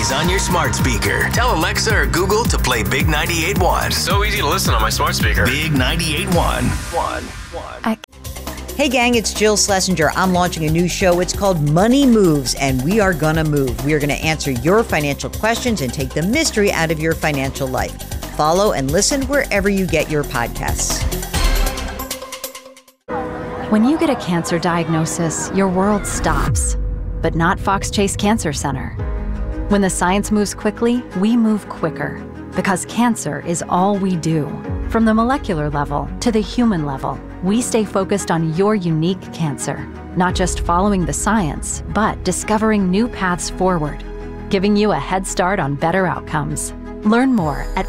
always on your smart speaker. Tell Alexa or Google to play Big 98.1. So easy to listen on my smart speaker. Big 98.1. Hey gang, it's Jill Schlesinger. I'm launching a new show. It's called Money Moves, and we are gonna move. We are gonna answer your financial questions and take the mystery out of your financial life. Follow and listen wherever you get your podcasts. When you get a cancer diagnosis, your world stops, but not Fox Chase Cancer Center. When the science moves quickly, we move quicker, because cancer is all we do. From the molecular level to the human level, we stay focused on your unique cancer, not just following the science, but discovering new paths forward, giving you a head start on better outcomes. Learn more at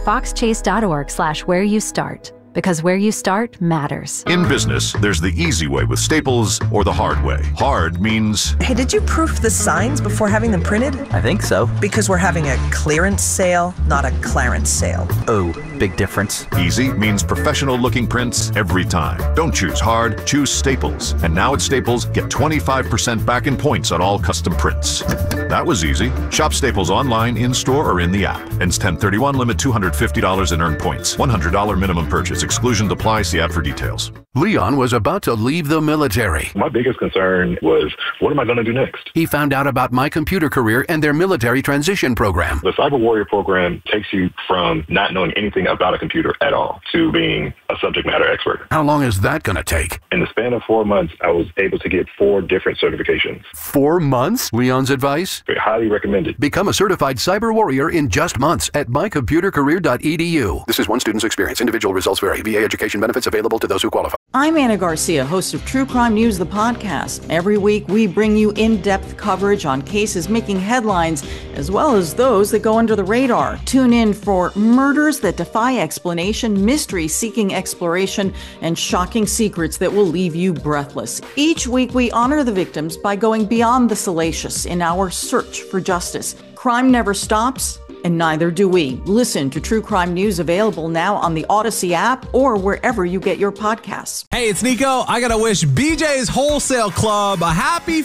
foxchase.org/where-you-start, because where you start matters. In business, there's the easy way with Staples or the hard way. Hard means... Hey, did you proof the signs before having them printed? I think so. Because we're having a clearance sale, not a clarence sale. Oh, big difference. Easy means professional-looking prints every time. Don't choose hard, choose Staples. And now at Staples, get 25% back in points on all custom prints. That was easy. Shop Staples online, in-store, or in the app. Ends 10/31, limit $250 in earned points. $100 minimum purchase. Exclusions apply. See app for details. Leon was about to leave the military. My biggest concern was, what am I going to do next? He found out about My Computer Career and their military transition program. The Cyber Warrior program takes you from not knowing anything about a computer at all to being a subject matter expert. How long is that going to take? In the span of 4 months, I was able to get 4 different certifications. 4 months? Leon's advice? Highly recommended. Become a certified cyber warrior in just months at mycomputercareer.edu. This is one student's experience. Individual results vary. VA education benefits available to those who qualify. I'm Anna Garcia, host of True Crime News, the podcast. Every week, we bring you in-depth coverage on cases making headlines, as well as those that go under the radar. Tune in for murders that defy explanation, mysteries seeking exploration, and shocking secrets that will leave you breathless. Each week, we honor the victims by going beyond the salacious in our search for justice. Crime never stops, and neither do we. Listen to True Crime News, available now on the Odyssey app or wherever you get your podcasts. Hey, it's Nico. I gotta wish BJ's Wholesale Club a happy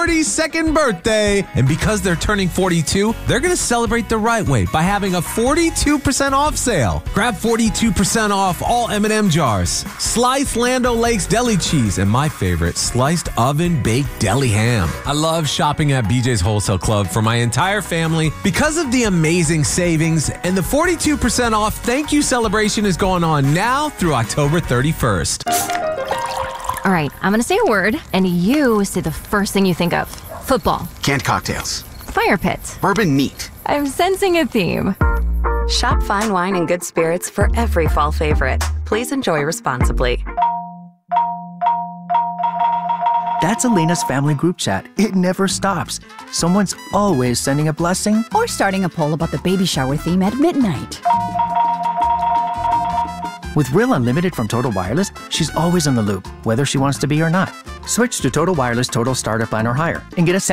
42nd birthday. And because they're turning 42, they're gonna celebrate the right way by having a 42% off sale. Grab 42% off all M&M jars, sliced Land O'Lakes deli cheese, and my favorite, sliced oven-baked deli ham. I love shopping at BJ's Wholesale Club for my entire family because of the amazing savings, and the 42% off thank you celebration is going on now through October 31st. All right, I'm going to say a word, and you say the first thing you think of. Football. Canned cocktails. Fire pit. Bourbon neat. I'm sensing a theme. Shop fine wine and good spirits for every fall favorite. Please enjoy responsibly. That's Elena's family group chat. It never stops. Someone's always sending a blessing or starting a poll about the baby shower theme at midnight. With Real Unlimited from Total Wireless, she's always in the loop, whether she wants to be or not. Switch to Total Wireless Total Starter Plan or higher and get a